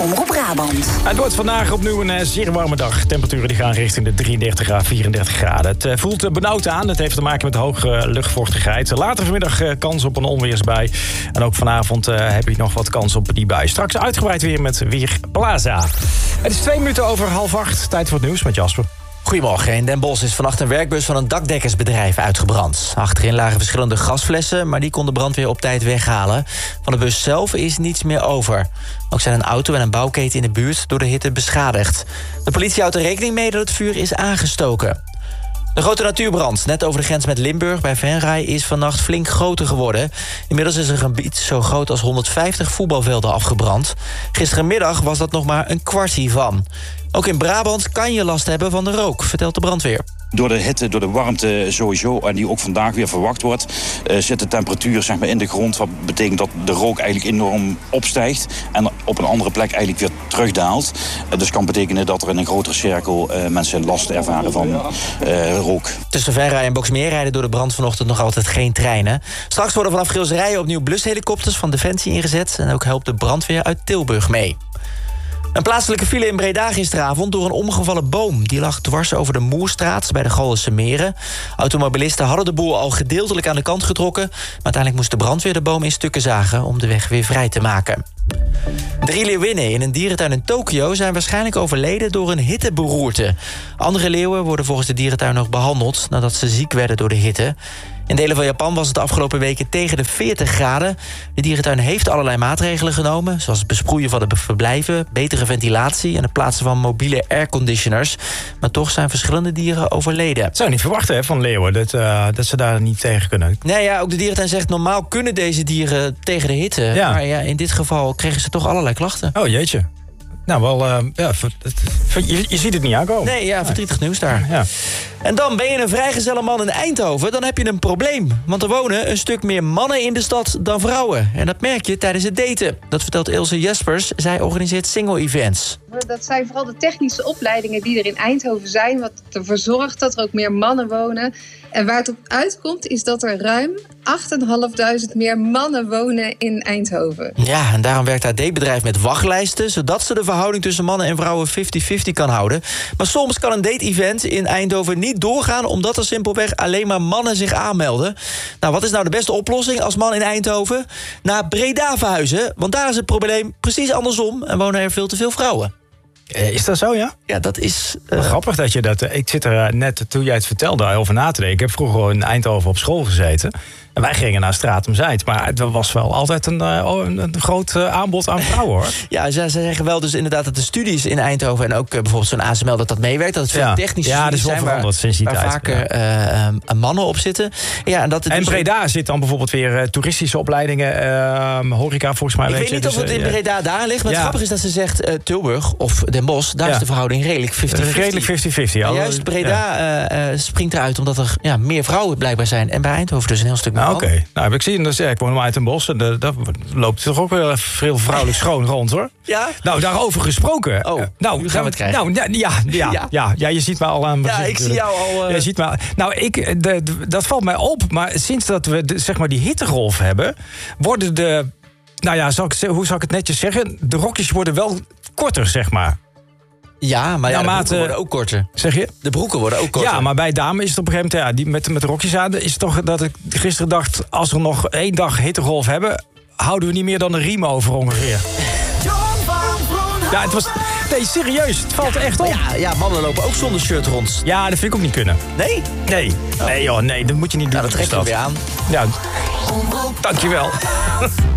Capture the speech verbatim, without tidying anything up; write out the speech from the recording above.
Omroep Brabant. Het wordt vandaag opnieuw een uh, zeer warme dag. Temperaturen die gaan richting de drieëndertig à vierendertig graden. Het uh, voelt uh, benauwd aan. Het heeft te maken met hoge uh, luchtvochtigheid. Later vanmiddag uh, kans op een onweersbui. En ook vanavond uh, heb je nog wat kans op die bui. Straks uitgebreid weer met Weerplaza. Het is twee minuten over half acht. Tijd voor het nieuws met Jasper. Goedemorgen. In Den Bosch is vannacht een werkbus van een dakdekkersbedrijf uitgebrand. Achterin lagen verschillende gasflessen, maar die kon de brandweer op tijd weghalen. Van de bus zelf is niets meer over. Ook zijn een auto en een bouwketen in de buurt door de hitte beschadigd. De politie houdt er rekening mee dat het vuur is aangestoken. De grote natuurbrand, net over de grens met Limburg bij Venray, is vannacht flink groter geworden. Inmiddels is een gebied zo groot als honderdvijftig voetbalvelden afgebrand. Gisterenmiddag was dat nog maar een kwart hiervan. Ook in Brabant kan je last hebben van de rook, vertelt de brandweer. Door de hitte, door de warmte sowieso, en die ook vandaag weer verwacht wordt, uh, zit de temperatuur zeg maar, in de grond. Wat betekent dat de rook eigenlijk enorm opstijgt en op een andere plek eigenlijk weer terugdaalt. Uh, dus kan betekenen dat er in een grotere cirkel uh, mensen last ervaren van uh, rook. Tussen Venray en Boxmeer rijden door de brand vanochtend nog altijd geen treinen. Straks worden vanaf Gilserijen opnieuw blushelikopters van Defensie ingezet. En ook helpt de brandweer uit Tilburg mee. Een plaatselijke file in Breda gisteravond door een omgevallen boom. Die lag dwars over de Moerstraat bij de Gallense Meren. Automobilisten hadden de boel al gedeeltelijk aan de kant getrokken, maar uiteindelijk moest de brandweer de boom in stukken zagen om de weg weer vrij te maken. Drie leeuwinnen in een dierentuin in Tokio zijn waarschijnlijk overleden door een hitteberoerte. Andere leeuwen worden volgens de dierentuin nog behandeld nadat ze ziek werden door de hitte. In delen van Japan was het de afgelopen weken tegen de veertig graden. De dierentuin heeft allerlei maatregelen genomen, zoals het besproeien van de verblijven, betere ventilatie en het plaatsen van mobiele airconditioners. Maar toch zijn verschillende dieren overleden. Dat zou je niet verwachten hè, van leeuwen, dat, uh, dat ze daar niet tegen kunnen. Nee, ja, ook de dierentuin zegt normaal kunnen deze dieren tegen de hitte. Ja. Maar ja, in dit geval kregen ze toch allerlei klachten. Oh jeetje. Nou, wel, uh, ja, je, je ziet het niet aankomen. Nee, ja, verdrietig nieuws daar. Ja. En dan ben je een vrijgezelle man in Eindhoven, dan heb je een probleem. Want er wonen een stuk meer mannen in de stad dan vrouwen. En dat merk je tijdens het daten. Dat vertelt Ilse Jespers. Zij organiseert single-events. Dat zijn vooral de technische opleidingen die er in Eindhoven zijn, wat ervoor zorgt dat er ook meer mannen wonen. En waar het op uitkomt is dat er ruim achtduizendvijfhonderd meer mannen wonen in Eindhoven. Ja, en daarom werkt haar datebedrijf met wachtlijsten, zodat ze de verhouding tussen mannen en vrouwen vijftig vijftig kan houden. Maar soms kan een date-event in Eindhoven niet doorgaan, omdat er simpelweg alleen maar mannen zich aanmelden. Nou, wat is nou de beste oplossing als man in Eindhoven? Naar Breda verhuizen, want daar is het probleem precies andersom en wonen er veel te veel vrouwen. Is dat zo, ja? Ja, dat is... Uh... Grappig dat je dat... Ik zit er net, toen jij het vertelde, over na te denken. Ik heb vroeger in Eindhoven op school gezeten. En wij gingen naar Stratum Zuid. Maar het was wel altijd een, een, een groot aanbod aan vrouwen, hoor. Ja, ze zeggen wel dus inderdaad dat de studies in Eindhoven... en ook bijvoorbeeld zo'n A S M L dat dat meewerkt. Dat het veel ja. technische ja, studies zijn waar, waar, sinds die waar tijd, vaker ja. uh, mannen op zitten. Ja, en dat het en dus Breda zit dan bijvoorbeeld weer uh, toeristische opleidingen, uh, horeca volgens mij. Ik weet, weet je, niet dus, of het in Breda daar ligt. Maar ja. het grappige is dat ze zegt uh, Tilburg of Den Bosch, daar ja. is de verhouding redelijk vijftig vijftig. Redelijk vijftig vijftig, ja. Juist Breda ja. uh, springt eruit omdat er ja, meer vrouwen blijkbaar zijn. En bij Eindhoven dus een heel stuk meer. Nou, Oké, okay. nou, ik zie dus, ja, ik woon maar uit Den Bosch. En de, daar loopt toch ook wel veel vrouwelijk schoon rond, hoor. Ja? Nou, daarover gesproken. Oh, nou, nu gaan we het krijgen. Nou, ja, ja, ja, ja. ja, ja je ziet me al aan. Ja, ik zie jou al. Uh... Je ziet me al, nou, ik, de, de, dat valt mij op. Maar sinds dat we de, zeg maar die hittegolf hebben, worden de, nou ja, zal ik, hoe zal ik het netjes zeggen? De rokjes worden wel korter, zeg maar. Ja, maar ja, de broeken worden ook korter. Zeg je? De broeken worden ook korter. Ja, maar bij dames is het op een gegeven moment, ja, die met, met de rokjes aan, is het toch dat ik gisteren dacht, als we nog één dag hittegolf hebben, houden we niet meer dan een riem over ongeveer. Ja, het was... Nee, serieus, het valt ja, echt op. Ja, ja, mannen lopen ook zonder shirt rond. Ja, dat vind ik ook niet kunnen. Nee? Nee. Oh. Nee, joh, nee, dat moet je niet doen. Ja, dat trek je weer aan. Ja, dankjewel.